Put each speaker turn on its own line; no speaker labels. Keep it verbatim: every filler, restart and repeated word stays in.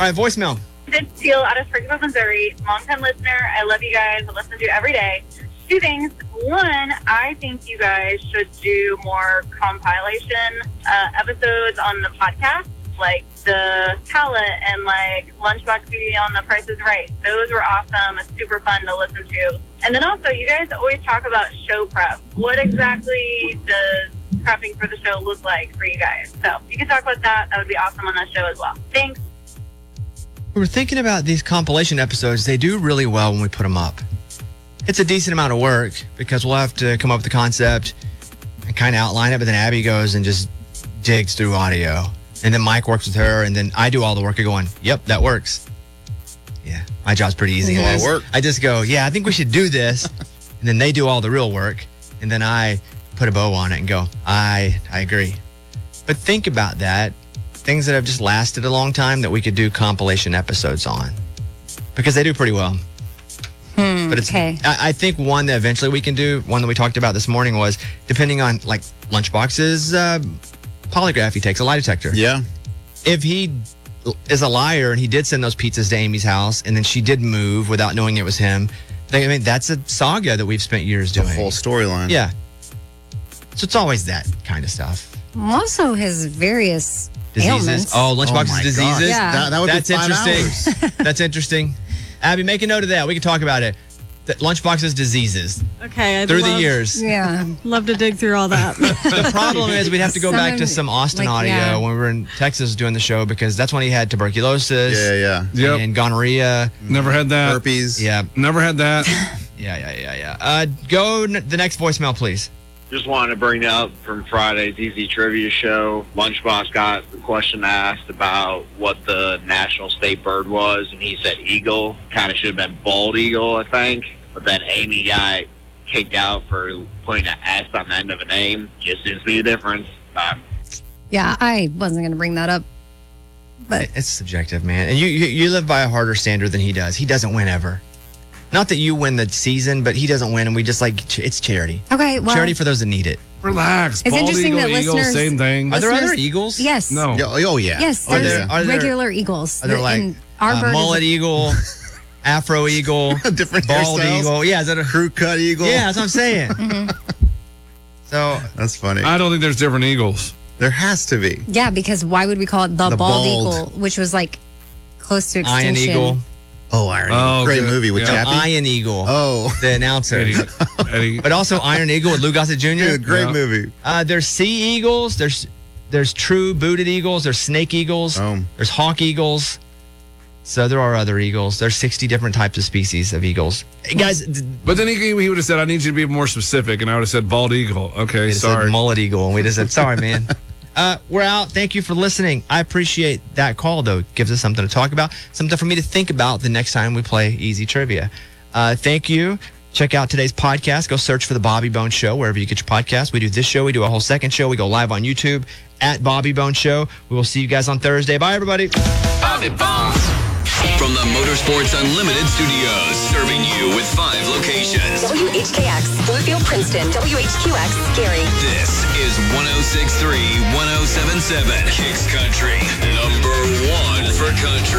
right, voicemail.
Vince Steele out of Springfield, Missouri. Long-time listener. I love you guys. I listen to you every day. Two things. One, I think you guys should do more compilation uh, episodes on the podcast, like the palette and like Lunchbox Beauty on The Price is Right. Those were awesome. It's super fun to listen to. And then also, you guys always talk about show prep. What exactly does prepping for the show look like for you guys? So if you can talk about that, that would be awesome on that show as well. Thanks.
We were thinking about these compilation episodes. They do really well when we put them up. It's a decent amount of work because we'll have to come up with the concept and kind of outline it, but then Abby goes and just digs through audio. And then Mike works with her, and then I do all the work of going, yep, that works. Yeah, my job's pretty easy.
A lot of work.
I just go, yeah, I think we should do this. And then they do all the real work. And then I put a bow on it and go, I I agree. But think about that. Things that have just lasted a long time that we could do compilation episodes on. Because they do pretty well.
Hmm,
but it's,
okay.
I, I think one that eventually we can do, one that we talked about this morning was, depending on, like, Lunchbox's uh, polygraph he takes, a lie detector.
Yeah.
If he is a liar and he did send those pizzas to Amy's house and then she did move without knowing it was him, I mean, that's a saga that we've spent years doing.
The whole storyline.
Yeah. So it's always that kind of stuff.
Also, his various
Diseases.
ailments.
Oh, Lunchbox's
Oh my
diseases.
gosh.
Yeah.
That, that would
That's
be five
interesting.
hours.
That's interesting. Abby, make a note of that. We can talk about it. The Lunchbox's diseases
Okay. I'd
through
love,
the years.
Yeah.
Love to dig through all that.
The problem is we'd have to go back to some Austin
like,
audio
yeah.
when we were in Texas doing the show because that's when he had tuberculosis
Yeah, yeah.
Yep.
and gonorrhea.
Never had that.
Herpes.
Yeah,
Never had that.
yeah, yeah, yeah, yeah. Uh, go n- the next voicemail, please.
Just wanted to bring up from Friday's Easy Trivia show. Lunchbox got the question asked about what the national state bird was, and he said eagle. Kind of should have been bald eagle, I think. But then Amy got kicked out for putting an S on the end of a name. Just didn't see a difference. Bye.
Yeah, I wasn't going to bring that up. But
It's subjective, man. And you, you you live by a harder standard than he does. He doesn't win ever. Not that you win the season, but he doesn't win, and we just like ch- it's charity.
okay, well,
Charity for those that need it.
Relax.
It's
Bald
interesting
eagle,
that
eagle,
listeners-
same thing.
Are there
Listeners-
other eagles?
yes.
No.
Yeah, oh, yeah.
Yes,
Are
there's
there- are there-
regular eagles.
Are there
The-
like
and our
uh,
bird is
mullet
a-
eagle, afro eagle,
Different
bald
hairstyles.
eagle? Yeah, is that a
Crew cut eagle.
Yeah, that's what I'm saying. So
That's funny.
I don't think there's different eagles.
There has to be.
Yeah, because why would we call it the,
The
bald,
bald.
eagle, which was like close to extinction?
Iron Eagle,
Oh, Iron
Oh,
Eagle. Great
good.
movie with
Yeah.
Chappie.
Iron Eagle,
Oh,
the announcer.
Eddie. Eddie.
But also Iron Eagle with Lou Gossett Junior
dude, great
Yeah.
movie.
Uh, there's sea eagles. There's there's true booted eagles. There's snake eagles.
Oh.
There's hawk eagles. So there are other eagles. There's sixty different types of species of eagles. Hey, guys, d-
But then he, he would have said, I need you to be more specific. And I would have said bald eagle. Okay,
we just
sorry.
said mullet eagle, and we just said sorry, man. Uh, we're out. Thank you for listening. I appreciate that call, though. It gives us something to talk about, something for me to think about the next time we play Easy Trivia. Uh, thank you. Check out today's podcast. Go search for The Bobby Bones Show wherever you get your podcast. We do this show. We do a whole second show. We go live on YouTube at Bobby Bones Show. We will see you guys on Thursday. Bye, everybody.
Bobby Bones. From the Motorsports Unlimited Studios, serving you with five locations.
W H K X, Bluefield, Princeton, W H Q X, Gary.
This is one oh six point three, one oh seven point seven, Kicks Country, number one for country.